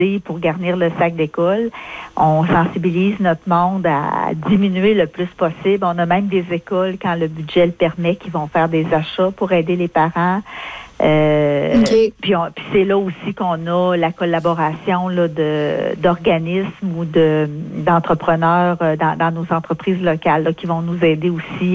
pour garnir le sac d'école. On sensibilise notre monde à diminuer le plus possible. On a même des écoles, quand le budget le permet, qui vont faire des achats pour aider les parents. Puis c'est là aussi qu'on a la collaboration là, d'organismes ou d'entrepreneurs dans nos entreprises locales là, qui vont nous aider aussi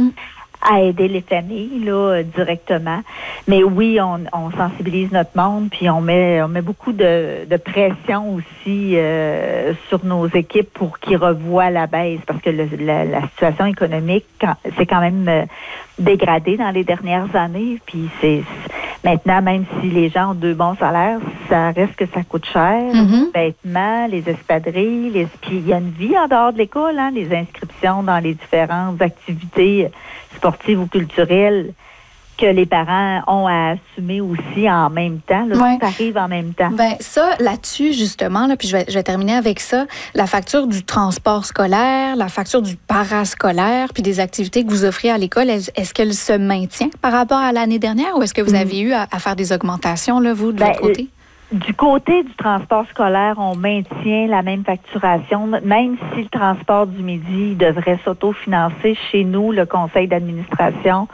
à aider les familles là, directement. Mais oui, on sensibilise notre monde, puis on met beaucoup de pression aussi sur nos équipes pour qu'ils revoient la baisse, parce que la situation économique c'est quand même dégradé dans les dernières années, puis c'est maintenant, même si les gens ont 2 bons salaires, ça reste que ça coûte cher. Les vêtements, les espadrilles, puis il y a une vie en dehors de l'école, hein, les inscriptions dans les différentes activités sportives ou culturelles que les parents ont à assumer aussi en même temps. Là, tout arrive en même temps. Ben ça, là-dessus, justement, là, puis je vais terminer avec ça, la facture du transport scolaire, la facture du parascolaire, puis des activités que vous offrez à l'école, est-ce qu'elle se maintient par rapport à l'année dernière ou est-ce que vous avez eu à faire des augmentations, là, vous, de votre côté? Du côté du transport scolaire, on maintient la même facturation, même si le transport du midi devrait s'autofinancer. Chez nous, le conseil d'administration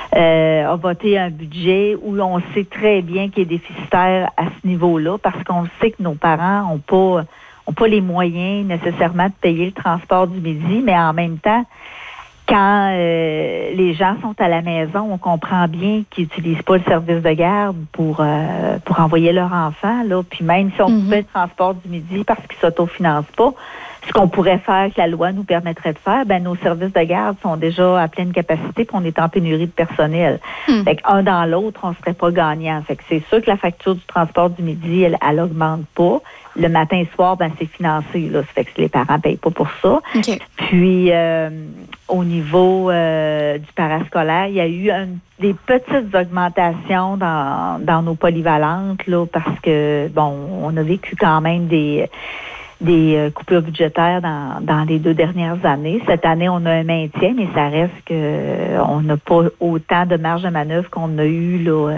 a voté un budget où on sait très bien qu'il est déficitaire à ce niveau-là, parce qu'on sait que nos parents ont pas les moyens nécessairement de payer le transport du midi, mais en même temps, quand les gens sont à la maison, on comprend bien qu'ils n'utilisent pas le service de garde pour envoyer leur enfant. Là. Puis même si on pouvait le transport du midi parce qu'ils ne s'autofinancent pas, ce qu'on pourrait faire, que la loi nous permettrait de faire, nos services de garde sont déjà à pleine capacité puis on est en pénurie de personnel. Fait qu'un dans l'autre, on ne serait pas gagnant. Fait que c'est sûr que la facture du transport du midi, elle augmente pas. Le matin et soir, c'est financé. Là. Ça fait que les parents ne payent pas pour ça. Okay. Puis, au niveau du parascolaire, il y a eu des petites augmentations dans nos polyvalentes, là, parce que, on a vécu quand même des coupures budgétaires dans les 2 dernières années. Cette année, on a un maintien, mais ça reste qu'on n'a pas autant de marge de manœuvre qu'on a eu là,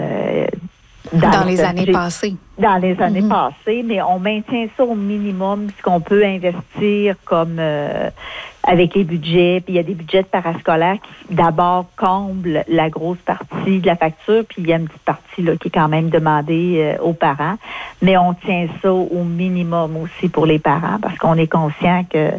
dans les années passées. Dans les années passées, mais on maintient ça au minimum, ce qu'on peut investir comme avec les budgets. Puis il y a des budgets de parascolaires qui d'abord comblent la grosse partie de la facture, puis il y a une petite partie là, qui est quand même demandée aux parents. Mais on tient ça au minimum aussi pour les parents, parce qu'on est conscient que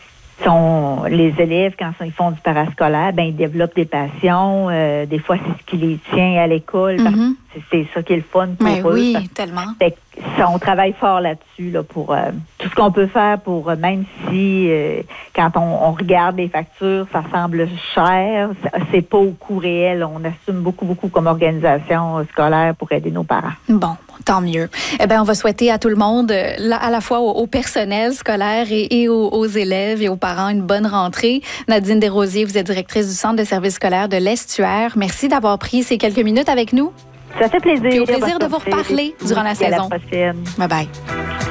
les élèves, quand ils font du parascolaire, ils développent des passions. Des fois, c'est ce qui les tient à l'école. Parce que c'est ça qui est le fun pour eux. Oui, tellement. Fait que on travaille fort là-dessus là, pour tout ce qu'on peut faire pour, même si quand on regarde les factures, ça semble cher, c'est pas au coût réel. On assume beaucoup comme organisation scolaire pour aider nos parents. Bon, tant mieux. On va souhaiter à tout le monde, à la fois au personnel scolaire et aux élèves et aux parents, une bonne rentrée. Nadine Desrosiers, vous êtes directrice du Centre de services scolaires de l'Estuaire. Merci d'avoir pris ces quelques minutes avec nous. Ça fait plaisir. Puis au plaisir de vous reparler durant la saison. À la prochaine. Bye-bye.